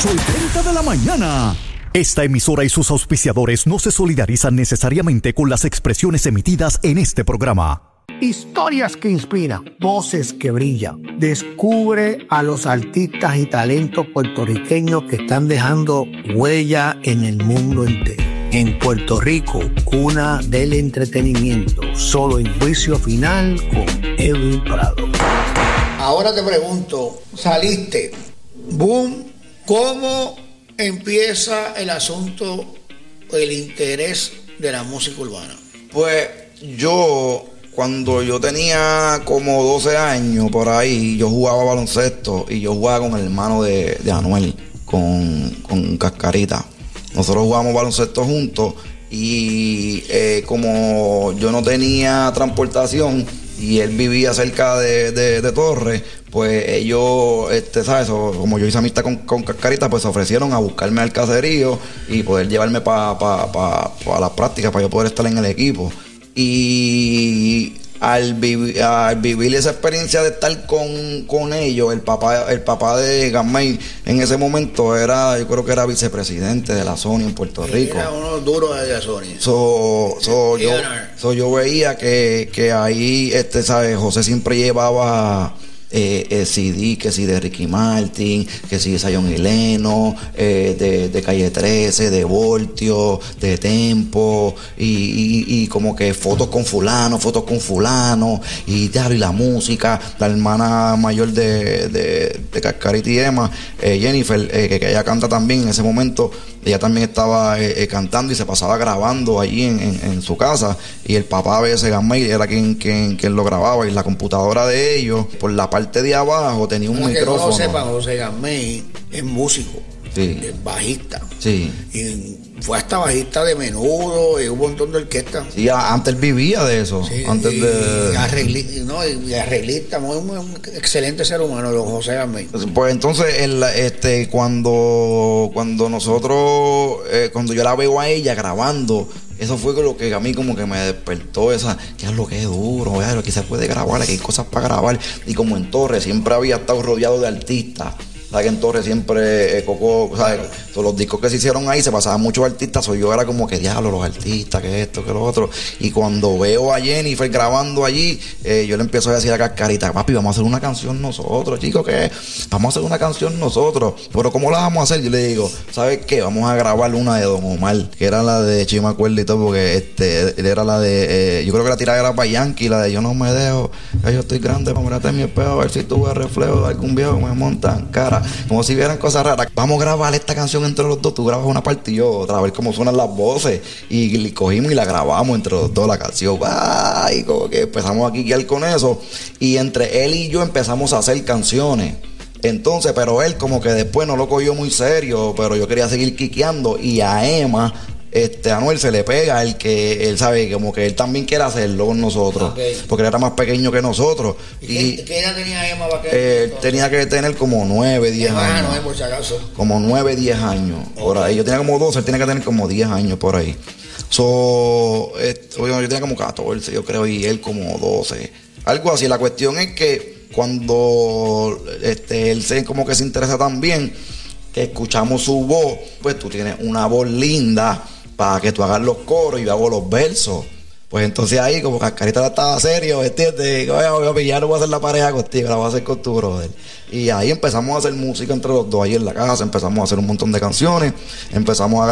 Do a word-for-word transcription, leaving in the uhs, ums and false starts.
ocho y treinta de la mañana. Esta emisora y sus auspiciadores no se solidarizan necesariamente con las expresiones emitidas en este programa. Historias que inspiran, voces que brillan. Descubre a los artistas y talentos puertorriqueños que están dejando huella en el mundo entero. En Puerto Rico, cuna del entretenimiento. Solo en Juicio Final con Edwin Prado. Ahora te pregunto, saliste, boom, ¿cómo empieza el asunto, el interés de la música urbana? Pues yo... Cuando yo tenía como doce años por ahí, yo jugaba baloncesto y yo jugaba con el hermano de, de Anuel, con, con Cascarita. Nosotros jugábamos baloncesto juntos y eh, como yo no tenía transportación y él vivía cerca de, de, de Torres, pues ellos, este, ¿sabes? Como yo hice amistad con, con Cascarita, pues se ofrecieron a buscarme al caserío y poder llevarme para pa, pa, pa las prácticas, para yo poder estar en el equipo. Y al, vivi- al vivir esa experiencia de estar con, con ellos, el papá, el papá de Gamay en ese momento era, yo creo que era vicepresidente de la Sony en Puerto Rico. Era uno duro de la Sony. So, so, yo, so yo veía que, que ahí, este, ¿sabes? José siempre llevaba eh, eh, C D, que si de Ricky Martin, que si de Zion y Lennox, eh, de, de Calle trece, de Voltio, de Tempo, y, y, y como que fotos con fulano, fotos con fulano, y, y la música, la hermana mayor de, de, de Cascarita y Emma, eh, Jennifer, eh, que, que ella canta también en ese momento. Ella también estaba eh, eh, cantando y se pasaba grabando allí en, en, en su casa, y el papá de ese Gamay era quien, quien, quien lo grababa, y la computadora de ellos, por la parte de abajo, tenía un Como micrófono. Que no lo sepan, José Gamay es músico, sí, es bajista. Sí. Y fue hasta bajista de Menudo y un montón de orquestas. Sí, antes él vivía de eso. Sí, antes y, de... arreglista, no, y arreglista, muy, muy, un excelente ser humano, don José Gamay. Pues entonces, el, este, cuando, cuando nosotros, eh, cuando yo la veo a ella grabando, eso fue lo que a mí como que me despertó esa, ya lo que es duro, ya lo que se puede grabar, aquí hay cosas para grabar. Y como en Torres siempre había estado rodeado de artistas. ¿Sabes que en Torres siempre eh, Coco, ¿sabes? Todos los discos que se hicieron ahí se pasaban muchos artistas, o yo era como que diablo, los artistas, que esto, que lo otro. Y cuando veo a Jennifer grabando allí, eh, yo le empiezo a decir a Cascarita, papi, vamos a hacer una canción nosotros, chicos, ¿qué? Vamos a hacer una canción nosotros. Pero ¿cómo la vamos a hacer? Yo le digo, ¿sabes qué? Vamos a grabar una de Don Omar, que era la de Chima Cuerda y todo, porque este, él era la de, eh, yo creo que la tirada era para Yankee, la de Yo no me dejo, yo estoy grande, para mirarte en mi espejo, a ver si tuve reflejo de algún viejo que me montan cara. Como si vieran cosas raras. Vamos a grabar esta canción entre los dos. Tú grabas una parte y yo otra, a ver cómo suenan las voces. Y, y cogimos y la grabamos entre los dos, la canción. ¡Ay! Como que empezamos a quiquear con eso. Y entre él y yo empezamos a hacer canciones. Entonces, pero él como que después no lo cogió muy serio, pero yo quería seguir quiqueando. Y a Emma, este, a Anuel se le pega el que él sabe, como que él también quiere hacerlo con nosotros, okay, porque él era más pequeño que nosotros. ¿Y, y qué, qué edad tenía Emma? Eh, tenía que tener como nueve, diez años. No, por si acaso. Como nueve, diez años, okay, por ahí. Yo tenía como doce, él tenía que tener como diez años por ahí. So, eh, yo tenía como catorce, yo creo, y él como doce. Algo así. La cuestión es que cuando este, él se, como que se interesa también, que escuchamos su voz, pues tú tienes una voz linda para que tú hagas los coros y yo hago los versos. Pues entonces ahí como Cascarita la estaba serio, ¿entiendes? Oye, ya no voy a hacer la pareja contigo, la voy a hacer con tu brother. Y ahí empezamos a hacer música entre los dos ahí en la casa, empezamos a hacer un montón de canciones, empezamos a